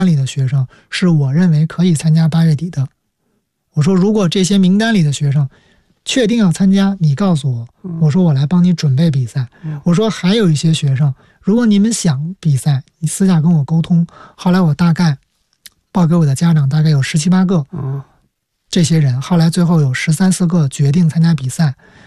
里的学生是我认为可以参加8月底的。我说如果这些名单里的学生确定要参加，你告诉我，我说我来帮你准备比赛。我说还有一些学生，如果你们想比赛，你私下跟我沟通。后来我大概报给我的家长大概有17、18个，这些人后来最后有13、14个决定参加比赛。